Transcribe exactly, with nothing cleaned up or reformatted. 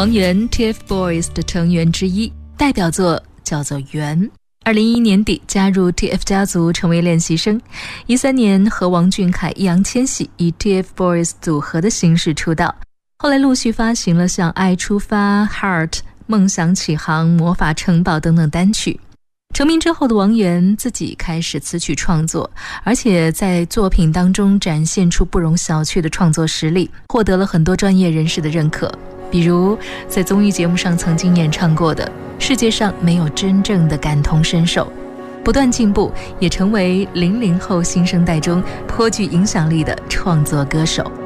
王源 T F Boys 的成员之一，代表作叫做《缘》。二零一一年底加入 T F 家族，成为练习生。一三年和王俊凯、易烊千玺以 T F Boys 组合的形式出道，后来陆续发行了像《爱出发》、《Heart》、《梦想起航》、《魔法城堡》等等单曲。成名之后的王源自己开始词曲创作，而且在作品当中展现出不容小觑的创作实力，获得了很多专业人士的认可。比如在综艺节目上曾经演唱过的《世界上没有真正的感同身受》，不断进步，也成为零零后新生代中颇具影响力的创作歌手。